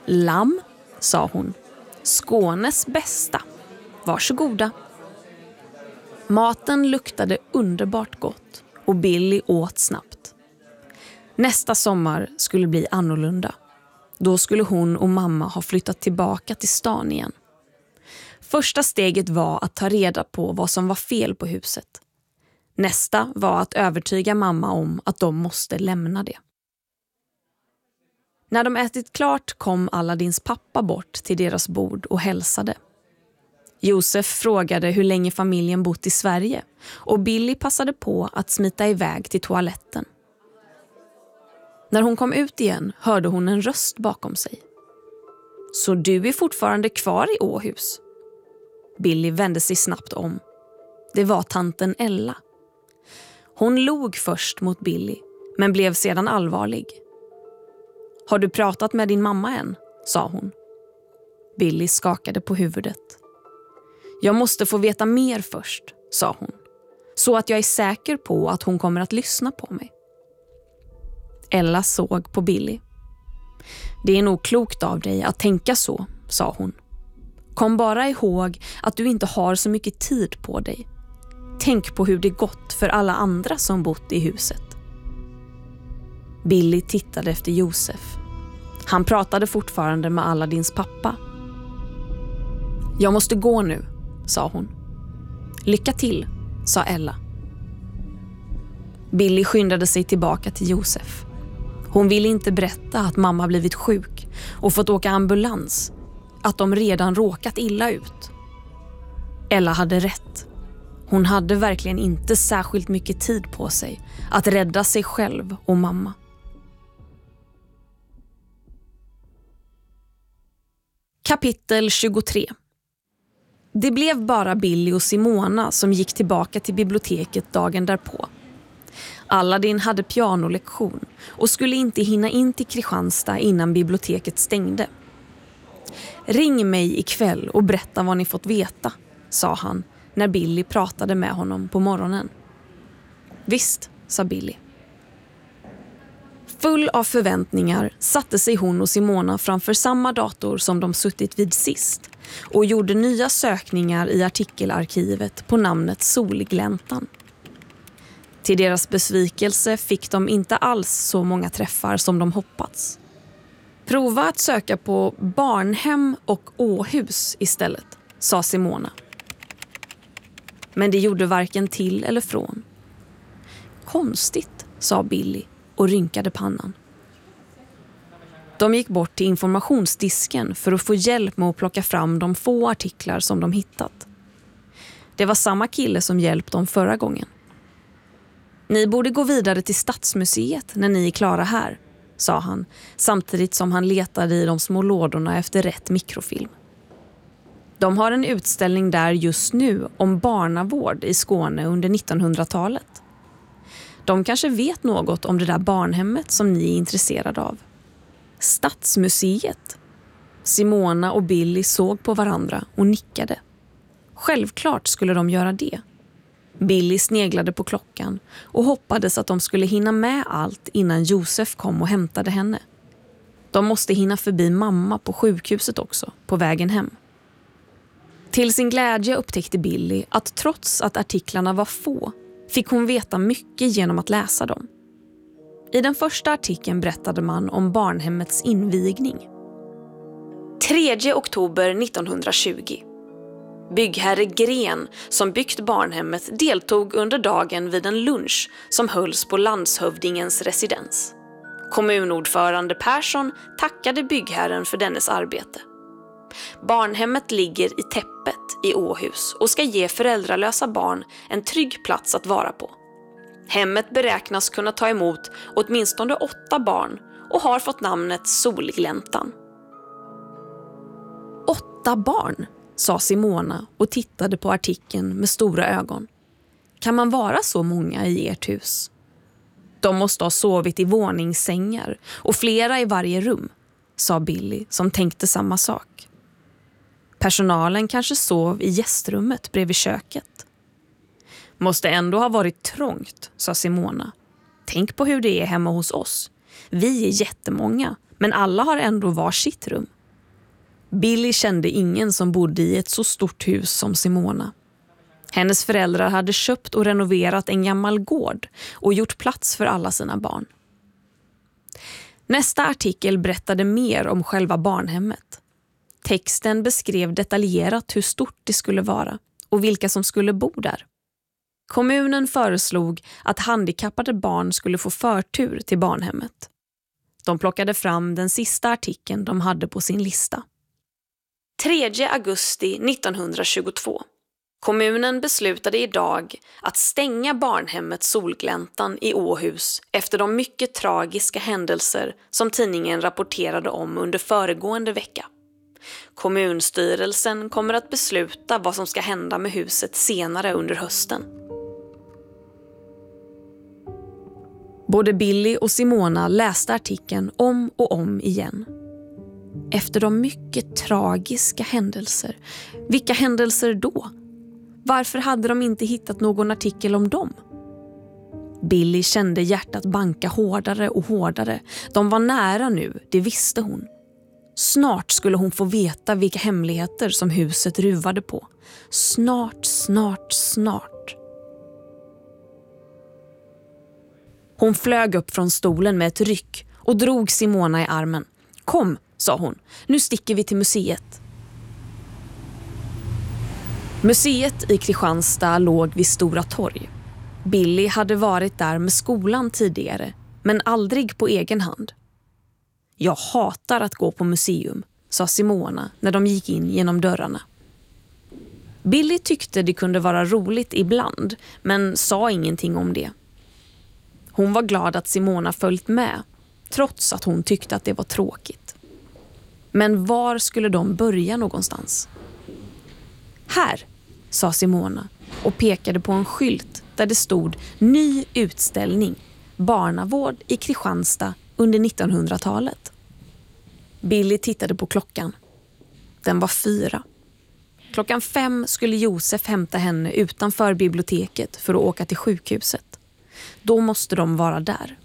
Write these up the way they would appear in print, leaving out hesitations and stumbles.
Lamm, sa hon. Skånes bästa. Varsågoda. Maten luktade underbart gott och Billy åt snabbt. Nästa sommar skulle bli annorlunda. Då skulle hon och mamma ha flyttat tillbaka till stan igen. Första steget var att ta reda på vad som var fel på huset. Nästa var att övertyga mamma om att de måste lämna det. När de ätit klart kom Aladdins pappa bort till deras bord och hälsade. Josef frågade hur länge familjen bott i Sverige och Billy passade på att smita iväg till toaletten. När hon kom ut igen hörde hon en röst bakom sig. Så du är fortfarande kvar i Åhus? Billy vände sig snabbt om. Det var tanten Ella. Hon log först mot Billy, men blev sedan allvarlig. Har du pratat med din mamma än? Sa hon. Billy skakade på huvudet. Jag måste få veta mer först, sa hon. Så att jag är säker på att hon kommer att lyssna på mig. Ella såg på Billy. Det är nog klokt av dig att tänka så, sa hon. Kom bara ihåg att du inte har så mycket tid på dig. Tänk på hur det gått för alla andra som bott i huset. Billy tittade efter Josef. Han pratade fortfarande med Aladdins pappa. Jag måste gå nu, sa hon. Lycka till, sa Ella. Billy skyndade sig tillbaka till Josef. Hon ville inte berätta att mamma blivit sjuk och fått åka ambulans, att de redan råkat illa ut. Ella hade rätt. Hon hade verkligen inte särskilt mycket tid på sig att rädda sig själv och mamma. Kapitel 23. Det blev bara Billy och Simona som gick tillbaka till biblioteket dagen därpå. Aladdin hade pianolektion och skulle inte hinna in till Kristianstad innan biblioteket stängde. Ring mig ikväll och berätta vad ni fått veta, sa han när Billy pratade med honom på morgonen. Visst, sa Billy. Full av förväntningar satte sig hon och Simona framför samma dator som de suttit vid sist och gjorde nya sökningar i artikelarkivet på namnet Solgläntan. Till deras besvikelse fick de inte alls så många träffar som de hoppats. Prova att söka på barnhem och Åhus istället, sa Simona. Men det gjorde varken till eller från. Konstigt, sa Billy och rynkade pannan. De gick bort till informationsdisken för att få hjälp med att plocka fram de få artiklar som de hittat. Det var samma kille som hjälpt dem förra gången. Ni borde gå vidare till Stadsmuseet när ni är klara här, sa han, samtidigt som han letade i de små lådorna efter rätt mikrofilm. De har en utställning där just nu om barnavård i Skåne under 1900-talet. De kanske vet något om det där barnhemmet som ni är intresserade av. Stadsmuseet. Simona och Billy såg på varandra och nickade. Självklart skulle de göra det. Billy sneglade på klockan och hoppades att de skulle hinna med allt innan Josef kom och hämtade henne. De måste hinna förbi mamma på sjukhuset också, på vägen hem. Till sin glädje upptäckte Billy att trots att artiklarna var få fick hon veta mycket genom att läsa dem. I den första artikeln berättade man om barnhemmets invigning. 3 oktober 1920. Byggherre Gren som byggt barnhemmet deltog under dagen vid en lunch som hölls på landshövdingens residens. Kommunordförande Persson tackade byggherren för dennes arbete. Barnhemmet ligger i Täppet i Åhus och ska ge föräldralösa barn en trygg plats att vara på. Hemmet beräknas kunna ta emot åtminstone 8 barn och har fått namnet Solgläntan. 8 barn, sa Simona och tittade på artikeln med stora ögon. Kan man vara så många i ert hus? De måste ha sovit i våningssängar och flera i varje rum, sa Billy som tänkte samma sak. Personalen kanske sov i gästrummet bredvid köket. Måste ändå ha varit trångt, sa Simona. Tänk på hur det är hemma hos oss. Vi är jättemånga, men alla har ändå var sitt rum. Billy kände ingen som bodde i ett så stort hus som Simona. Hennes föräldrar hade köpt och renoverat en gammal gård och gjort plats för alla sina barn. Nästa artikel berättade mer om själva barnhemmet. Texten beskrev detaljerat hur stort det skulle vara och vilka som skulle bo där. Kommunen föreslog att handikappade barn skulle få förtur till barnhemmet. De plockade fram den sista artikeln de hade på sin lista. 3 augusti 1922. Kommunen beslutade idag att stänga barnhemmet Solgläntan i Åhus efter de mycket tragiska händelser som tidningen rapporterade om under föregående vecka. Kommunstyrelsen kommer att besluta vad som ska hända med huset senare under hösten. Både Billy och Simona läste artikeln om och om igen. Efter de mycket tragiska händelser. Vilka händelser då? Varför hade de inte hittat någon artikel om dem? Billy kände hjärtat banka hårdare och hårdare. De var nära nu, det visste hon. Snart skulle hon få veta vilka hemligheter som huset ruvade på. Snart. Hon flög upp från stolen med ett ryck och drog Simona i armen. Kom, sa hon, nu sticker vi till museet. Museet i Kristianstad låg vid Stora torg. Billy hade varit där med skolan tidigare, men aldrig på egen hand. Jag hatar att gå på museum, sa Simona när de gick in genom dörrarna. Billy tyckte det kunde vara roligt ibland, men sa ingenting om det. Hon var glad att Simona följt med, trots att hon tyckte att det var tråkigt. Men var skulle de börja någonstans? Här, sa Simona och pekade på en skylt där det stod ny utställning, barnavård i Kristianstad under 1900-talet. Billy tittade på klockan. Den var 4. 5:00 skulle Josef hämta henne utanför biblioteket för att åka till sjukhuset. Då måste de vara där.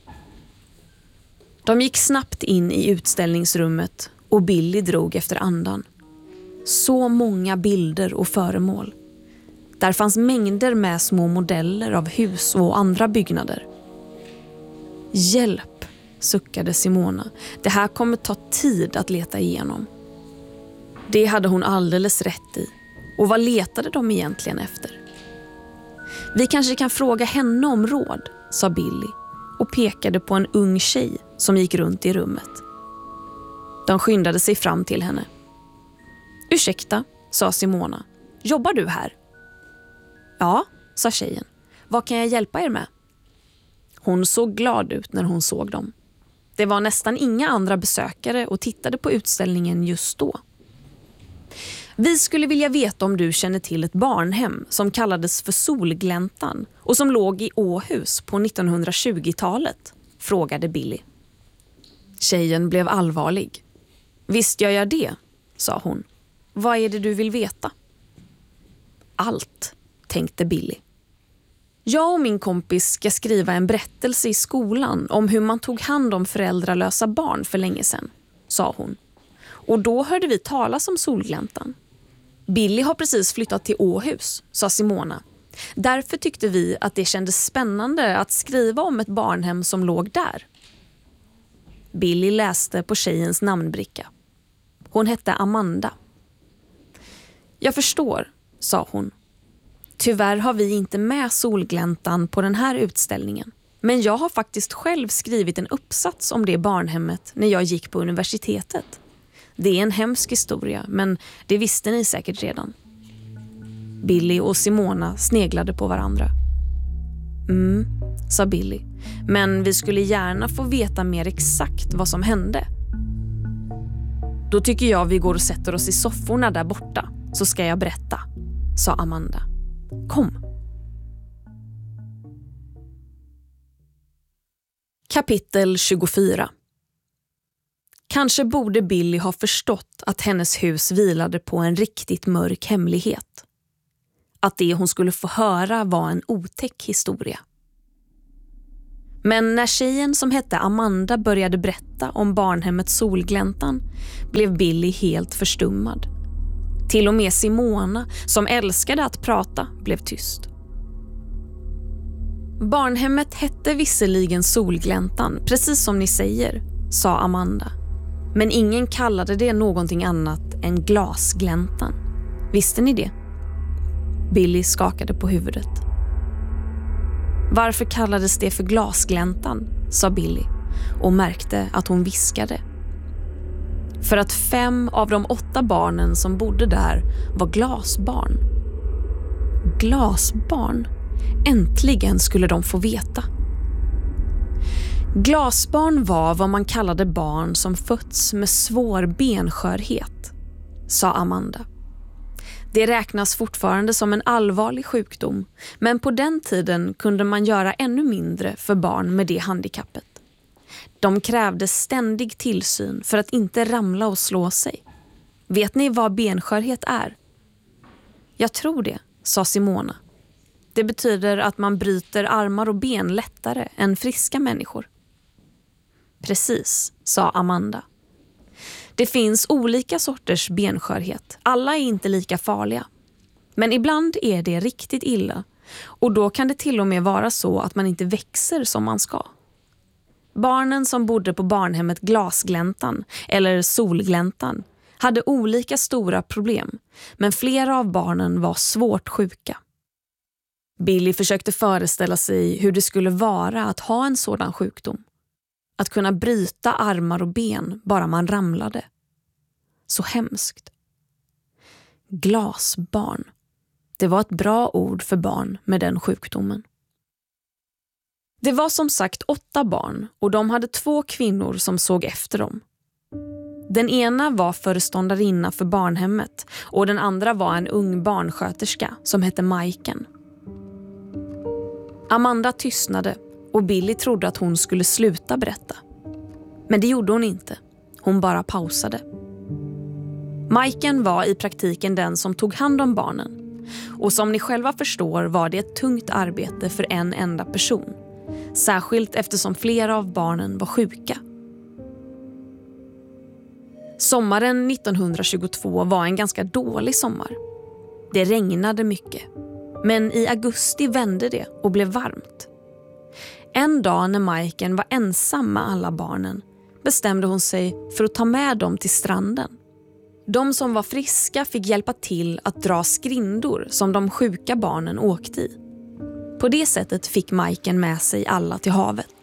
De gick snabbt in i utställningsrummet och Billy drog efter andan. Så många bilder och föremål. Där fanns mängder med små modeller av hus och andra byggnader. Hjälp, suckade Simona. Det här kommer ta tid att leta igenom. Det hade hon alldeles rätt i. Och vad letade de egentligen efter? Vi kanske kan fråga henne om råd, sa Billy och pekade på en ung tjej som gick runt i rummet. De skyndade sig fram till henne. Ursäkta, sa Simona. Jobbar du här? Ja, sa tjejen. Vad kan jag hjälpa er med? Hon såg glad ut när hon såg dem. Det var nästan inga andra besökare och tittade på utställningen just då. Vi skulle vilja veta om du känner till ett barnhem som kallades för Solgläntan och som låg i Åhus på 1920-talet, frågade Billy. Tjejen blev allvarlig. Visst gör jag det, sa hon. Vad är det du vill veta? Allt, tänkte Billy. Jag och min kompis ska skriva en berättelse i skolan om hur man tog hand om föräldralösa barn för länge sedan, sa hon. Och då hörde vi talas om Solgläntan. Billy har precis flyttat till Åhus, sa Simona. Därför tyckte vi att det kändes spännande att skriva om ett barnhem som låg där. Billy läste på tjejens namnbricka. Hon hette Amanda. Jag förstår, sa hon. Tyvärr har vi inte med Solgläntan på den här utställningen. Men jag har faktiskt själv skrivit en uppsats om det barnhemmet när jag gick på universitetet. Det är en hemsk historia, men det visste ni säkert redan. Billy och Simona sneglade på varandra. Sa Billy. Men vi skulle gärna få veta mer exakt vad som hände. Då tycker jag vi går och sätter oss i sofforna där borta, så ska jag berätta, sa Amanda. Kom. Kapitel 24. Kanske borde Billy ha förstått att hennes hus vilade på en riktigt mörk hemlighet. Att det hon skulle få höra var en otäck historia. Men när tjejen som hette Amanda började berätta om barnhemmet Solgläntan blev Billy helt förstummad. Till och med Simona, som älskade att prata, blev tyst. Barnhemmet hette visserligen Solgläntan, precis som ni säger, sa Amanda. Men ingen kallade det någonting annat än Glasgläntan. Visste ni det? Billy skakade på huvudet. Varför kallades det för Glasgläntan, sa Billy och märkte att hon viskade. För att 5 av de 8 barnen som bodde där var glasbarn. Glasbarn? Äntligen skulle de få veta. Glasbarn var vad man kallade barn som fötts med svår benskörhet, sa Amanda. Det räknas fortfarande som en allvarlig sjukdom, men på den tiden kunde man göra ännu mindre för barn med det handikappet. De krävde ständig tillsyn för att inte ramla och slå sig. Vet ni vad benskörhet är? Jag tror det, sa Simona. Det betyder att man bryter armar och ben lättare än friska människor. Precis, sa Amanda. Det finns olika sorters benskörhet. Alla är inte lika farliga. Men ibland är det riktigt illa. Och då kan det till och med vara så att man inte växer som man ska. Barnen som bodde på barnhemmet Glasgläntan eller Solgläntan hade olika stora problem. Men flera av barnen var svårt sjuka. Billy försökte föreställa sig hur det skulle vara att ha en sådan sjukdom. Att kunna bryta armar och ben bara man ramlade. Så hemskt. Glasbarn. Det var ett bra ord för barn med den sjukdomen. Det var som sagt 8 barn och de hade 2 kvinnor som såg efter dem. Den ena var föreståndarinna för barnhemmet och den andra var en ung barnsköterska som hette Majken. Amanda tystnade och Billy trodde att hon skulle sluta berätta. Men det gjorde hon inte. Hon bara pausade. Majken var i praktiken den som tog hand om barnen. Och som ni själva förstår var det ett tungt arbete för en enda person. Särskilt eftersom flera av barnen var sjuka. Sommaren 1922 var en ganska dålig sommar. Det regnade mycket. Men i augusti vände det och blev varmt. En dag när Majken var ensam med alla barnen bestämde hon sig för att ta med dem till stranden. De som var friska fick hjälpa till att dra skrindor som de sjuka barnen åkte i. På det sättet fick Majken med sig alla till havet.